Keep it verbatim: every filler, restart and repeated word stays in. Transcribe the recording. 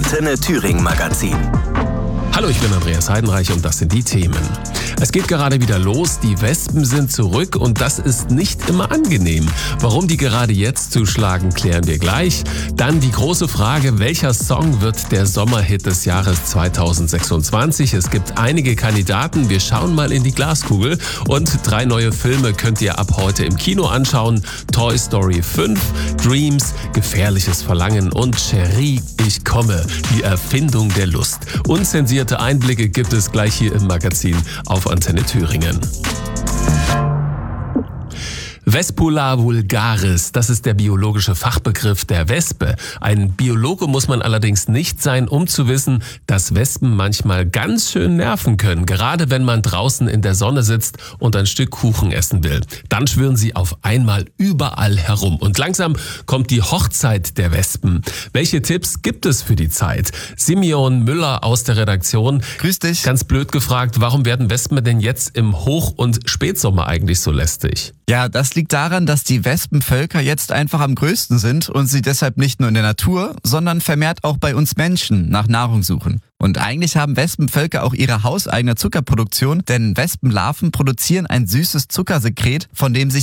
Antenne Thüringen Magazin. Hallo, ich bin Andreas Heidenreich und das sind die Themen. Es geht gerade wieder los, die Wespen sind zurück und das ist nicht immer angenehm. Warum die gerade jetzt zuschlagen, klären wir gleich. Dann die große Frage, welcher Song wird der Sommerhit des Jahres zweitausendsechsundzwanzig? Es gibt einige Kandidaten, wir schauen mal in die Glaskugel und drei neue Filme könnt ihr ab heute im Kino anschauen. Toy Story fünf, Dreams, Gefährliches Verlangen und Cherie, ich komme, die Erfindung der Lust. Unzensierte Einblicke gibt es gleich hier im Magazin auf Antenne Thüringen. Vespula vulgaris, das ist der biologische Fachbegriff der Wespe. Ein Biologe muss man allerdings nicht sein, um zu wissen, dass Wespen manchmal ganz schön nerven können. Gerade wenn man draußen in der Sonne sitzt und ein Stück Kuchen essen will. Dann schwirren sie auf einmal überall herum. Und langsam kommt die Hochzeit der Wespen. Welche Tipps gibt es für die Zeit? Simeon Müller aus der Redaktion. Grüß dich. Ganz blöd gefragt, warum werden Wespen denn jetzt im Hoch- und Spätsommer eigentlich so lästig? Ja, das liegt daran, dass die Wespenvölker jetzt einfach am größten sind und sie deshalb nicht nur in der Natur, sondern vermehrt auch bei uns Menschen nach Nahrung suchen. Und eigentlich haben Wespenvölker auch ihre hauseigene Zuckerproduktion, denn Wespenlarven produzieren ein süßes Zuckersekret, von dem sich